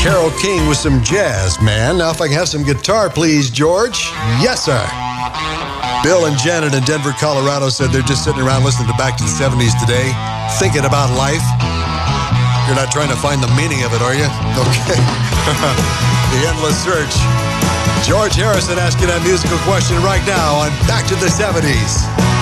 Carole King with some jazz, man. Now, if I can have some guitar, please, George. Yes, sir. Bill and Janet in Denver, Colorado said they're just sitting around listening to Back to the 70s today, thinking about life. You're not trying to find the meaning of it, are you? Okay. The Endless Search. George Harrison asking that musical question right now on Back to the 70s.